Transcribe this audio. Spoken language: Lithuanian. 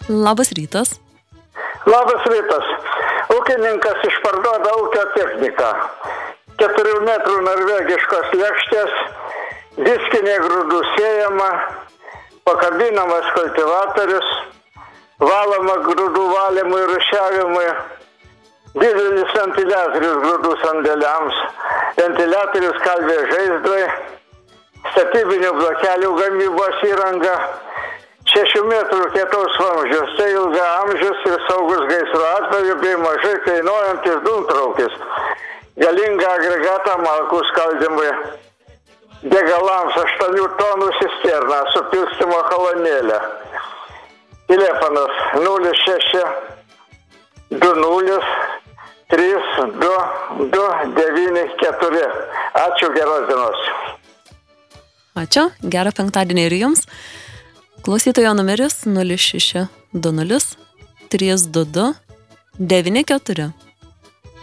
Labas rytas. Labas rytas. Ūkininkas išparduoda ūkio techniką. 4 metrų norvegiškos lėkštės, diskinė grūdų sėjama, pakabinamas kultivatorius, valoma grūdų valymui ir rūšiavimui, didelis ventiliatorius grūdų sandėliams, ventiliatorius kalvės žaizdrai, statybinių blokelių gamybos įranga, 6 metrų kietaus vamzdžius, tai ilgaamžis ir saugus gaisro atveju bei mažai kainuojantis dūmtraukis, galingą agregatą malkų skaldymui, degalams 8 tonų cisterną su pilstymo kolonėlė. Telefonas 06 20 32 94. Ačiū, geros dienos. Ačiū, gerą penktadienį ir jums. Klausytojo numeris 06 20 32 94.